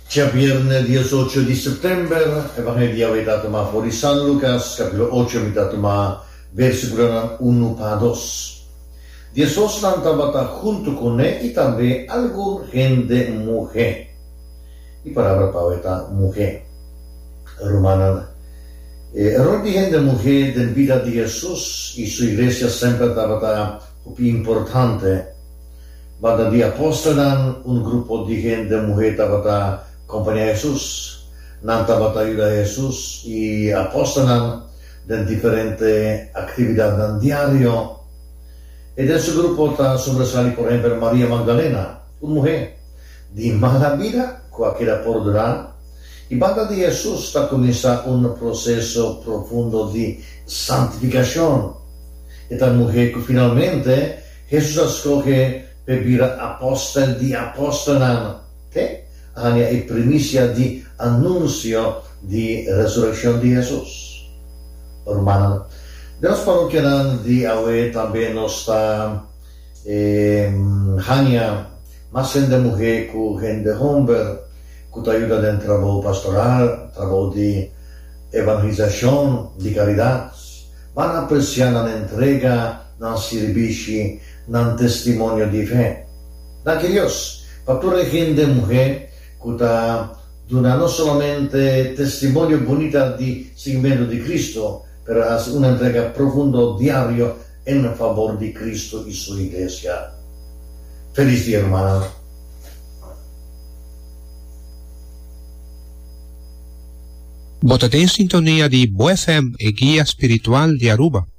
C'è viernes 18 di settembre, Evanghelia aveva dato fuori San Lucas, capitolo 8, aveva dato versículo 1 para 2. Jesús estaba junto con él y también alguna gente mujer. Y palabra para mujer. Romana. El rol de gente mujer en la vida de Jesús y su iglesia siempre estaba muy importante. Cuando di apóstolan, un grupo de gente mujer estaba acompañando a Jesús, estaba ayudando a Jesús y apóstolan de diferentes actividades diario. E del suo gruppo sobresale, por ejemplo, María Magdalena, una mujer de mala vida, que la perdonará. Y banda de Jesús está comenzando un proceso profundo de santificación. Esta mujer que finalmente Jesús escoge per vivere apostol di apostolano, che è primicia di annuncio di resurrección de Jesús. Hermano, de las parroquianas de hoy también nos está Hania, más gente mujer que gente hombre, que te ayuda en el trabajo pastoral, trabajo de evangelización, de caridad. Van a apreciar la entrega, el servicio, el testimonio de fe. Gracias a Dios, para toda la gente mujer que está dando no solamente testimonio bonito de seguimiento de Cristo, pero hace una entrega profunda diario en favor de Cristo y su iglesia. Feliz día, hermana. Votate in sintonia di Bo FM e Guia Spiritual di Aruba.